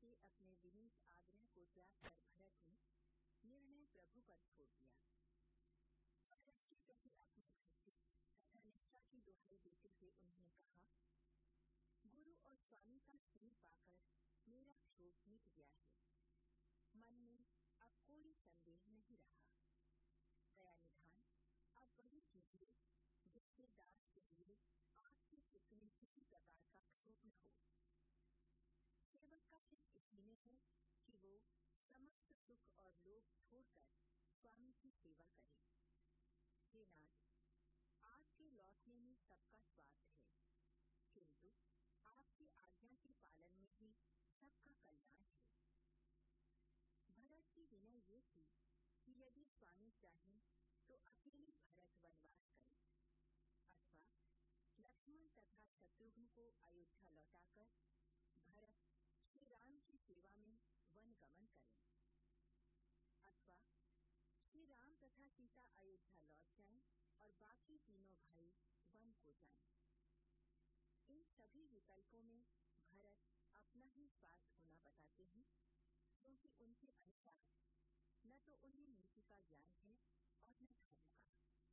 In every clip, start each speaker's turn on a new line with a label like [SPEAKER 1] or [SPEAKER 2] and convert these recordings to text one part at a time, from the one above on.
[SPEAKER 1] के अपने विनीत आग्रह को त्याग कर भरत ने निर्णय प्रभु पर छोड़ दिया। भरत के प्रति अपनी भक्ति तथा निष्ठा की दुहाई देते हुए उन्होंने कहा, गुरु और स्वामी का स्नेह पाकर मेरा क्षोभ मिट गया है। मन में अब कोई संदेह नहीं रहा। दया निधान अब वही कीजिए जिससे दास के लिए आपके चित्त में किसी प्रकार का क्षोभ न हो। सेवक का चित्त इसी में है कि वो समस्त सुख और लोभ छोड़कर स्वामी की सेवा करे। हे नाथ, आपके लौटने में सबका स्वार्थ है, किंतु आपकी आज्ञा के पालन में भी सबका कल्याण है। भरत की विनय ये थी कि यदि स्वामी चाहें तो अकेले भरत वनवास करें अथवा लक्ष्मण तथा शत्रुघ्न को अयोध्या लौटाकर भरत श्री राम की सेवा में वन गमन करें, अथवा श्री राम तथा सीता अयोध्या लौट जाएं और बाकी तीनों भाई वन को जाएं। इन सभी विकल्पों में भरत अपना ही स्वार्थ होना बताते हैं, क्योंकि उनके अनुसार न तो उन्हें नीति का ज्ञान है और न धर्म का।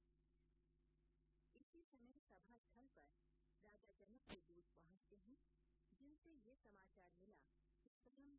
[SPEAKER 1] इसी समय सभा स्थल पर राजा जनक के दूत पहुंचते हैं, जिनसे ये समाचार मिला कि स्वयं